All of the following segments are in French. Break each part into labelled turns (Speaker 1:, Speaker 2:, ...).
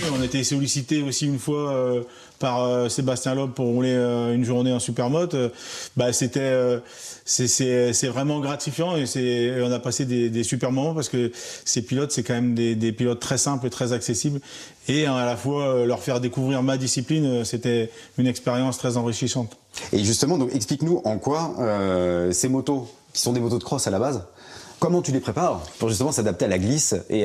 Speaker 1: on a été sollicité aussi une fois par Sébastien Loeb pour rouler une journée en supermoto. C'est vraiment gratifiant et on a passé des super moments parce que ces pilotes, c'est quand même des pilotes très simples et très accessibles. Et à la fois, leur faire découvrir ma discipline, c'était une expérience très enrichissante.
Speaker 2: Et justement, donc explique-nous en quoi ces motos, qui sont des motos de cross à la base, comment tu les prépares pour justement s'adapter à la glisse et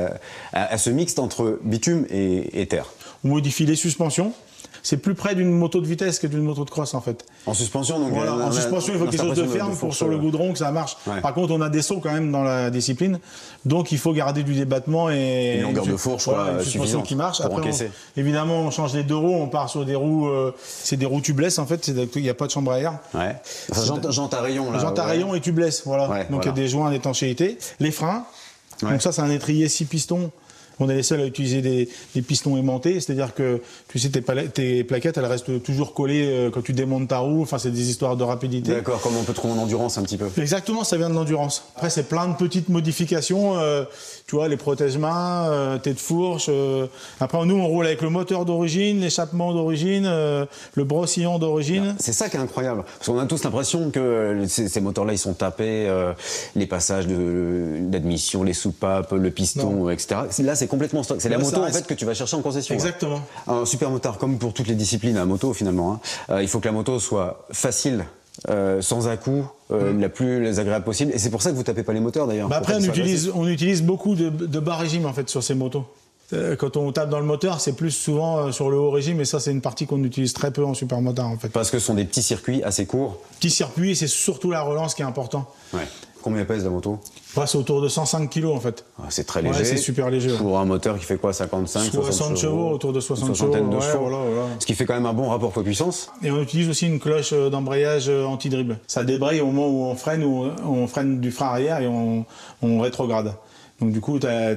Speaker 2: à ce mixte entre bitume et terre?
Speaker 1: On modifie les suspensions. C'est plus près d'une moto de vitesse que d'une moto de cross en fait.
Speaker 2: En suspension donc.
Speaker 1: Voilà, en suspension il faut quelque chose de ferme pour sur le goudron que ça marche. Ouais. Par contre on a des sauts quand même dans la discipline, donc il faut garder du débattement et
Speaker 2: une longueur de fourche,
Speaker 1: voilà, une suspension qui marche. Après évidemment on change les deux roues, on part sur des roues, c'est des roues tubeless en fait, il n'y a pas de chambre à air.
Speaker 2: Ouais. Enfin, jante à rayon là.
Speaker 1: Jante à rayon et tubeless, voilà. Ouais, donc il y a des joints d'étanchéité. Les freins, donc ça c'est un étrier 6 pistons. On est les seuls à utiliser des pistons aimantés, c'est-à-dire que tu sais tes plaquettes elles restent toujours collées quand tu démontes ta roue, enfin c'est des histoires de rapidité.
Speaker 2: D'accord, comme on peut trouver en endurance un petit peu.
Speaker 1: Exactement, ça vient de l'endurance. Après c'est plein de petites modifications, tu vois les protège-mains, tête de fourche. Après nous on roule avec le moteur d'origine, l'échappement d'origine, le brossillon d'origine.
Speaker 2: C'est ça qui est incroyable, parce qu'on a tous l'impression que ces moteurs-là ils sont tapés, les passages d'admission, les soupapes, le piston, etc. Là c'est complètement stock. C'est la moto en fait que tu vas chercher en concession.
Speaker 1: Exactement.
Speaker 2: Un super motard, comme pour toutes les disciplines à moto finalement, il faut que la moto soit facile, sans à-coups, la plus agréable possible. Et c'est pour ça que vous tapez pas les moteurs d'ailleurs.
Speaker 1: Après on utilise beaucoup de bas régime en fait sur ces motos. Quand on tape dans le moteur, c'est plus souvent sur le haut régime, et ça c'est une partie qu'on utilise très peu en supermotard en fait.
Speaker 2: Parce que ce sont des petits circuits assez courts.
Speaker 1: Petits circuits, c'est surtout la relance qui est important.
Speaker 2: Ouais. Combien pèse la moto?
Speaker 1: C'est autour de 105 kg en fait.
Speaker 2: Ah, c'est très léger.
Speaker 1: Ouais, c'est super léger.
Speaker 2: Pour un moteur qui fait quoi, 55,
Speaker 1: 60 chevaux, autour de 60 chevaux.
Speaker 2: De chevaux.
Speaker 1: Voilà.
Speaker 2: Ce qui fait quand même un bon rapport poids-puissance.
Speaker 1: Et on utilise aussi une cloche d'embrayage anti-dribble. Ça débraye au moment où on freine du frein arrière et on rétrograde. Donc du coup, t'as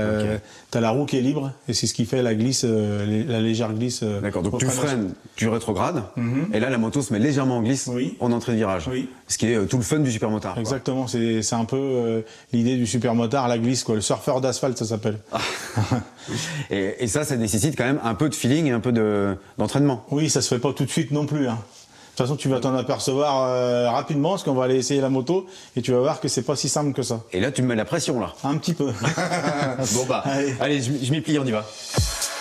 Speaker 1: la roue qui est libre et c'est ce qui fait la glisse, la légère glisse.
Speaker 2: D'accord, donc tu freines, tu rétrogrades, et là la moto se met légèrement en glisse en entrée de virage. Oui. Ce qui est tout le fun du supermotard.
Speaker 1: Exactement, c'est un peu l'idée du supermotard, la glisse, quoi. Le surfeur d'asphalte, ça s'appelle.
Speaker 2: Et ça nécessite quand même un peu de feeling et un peu d'entraînement.
Speaker 1: Oui, ça se fait pas tout de suite non plus. De toute façon, tu vas t'en apercevoir rapidement, parce qu'on va aller essayer la moto, et tu vas voir que c'est pas si simple que ça.
Speaker 2: Et là, tu me mets la pression, là.
Speaker 1: Un petit peu.
Speaker 2: Bon bah, allez je m'y plie, on y va.